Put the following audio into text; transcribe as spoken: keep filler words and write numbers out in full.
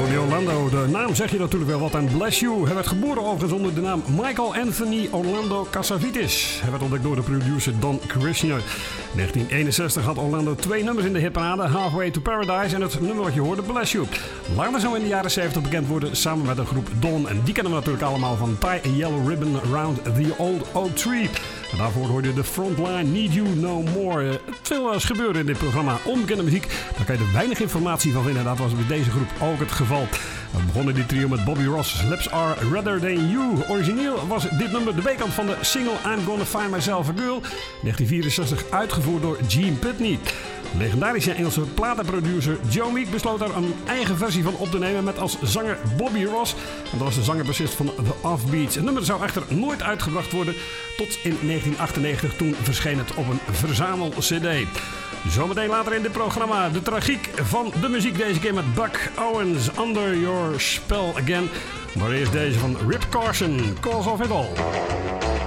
Tony Orlando, de naam zeg je natuurlijk wel wat. En Bless You. Hij werd geboren overigens onder de naam Michael Anthony Orlando Cassavetes. Hij werd ontdekt door de producer Don Kirshner. negentien eenenzestig had Orlando twee nummers in de hitparade. Halfway to Paradise en het nummer wat je hoorde, Bless You. Later zou in de jaren zeventig bekend worden samen met een groep Don. En die kennen we natuurlijk allemaal van Tie a Yellow Ribbon Around the Old Oak Tree. En daarvoor hoorde je de Frontline Need You No More. Uh, veel is gebeuren in dit programma. Onbekende muziek, daar kan je er weinig informatie van vinden. Dat was bij deze groep ook het geval. We begonnen die trio met Bobby Ross, Lips Are Redder Than You. Origineel was dit nummer de B-kant van de single I'm Gonna Find Myself a Girl. negentien vierenzestig uitgevoerd door Gene Pitney. Legendarische Engelse platenproducer Joe Meek besloot daar een eigen versie van op te nemen met als zanger Bobby Ross. En dat was de zanger-bassist van The Offbeats. Het nummer zou echter nooit uitgebracht worden tot in negentien achtennegentig. Toen verscheen het op een verzamel-cd. Zometeen later in dit programma de tragiek van de muziek. Deze keer met Buck Owens, Under Your Spell Again. Maar eerst deze van Rip Carson, Cause of It All.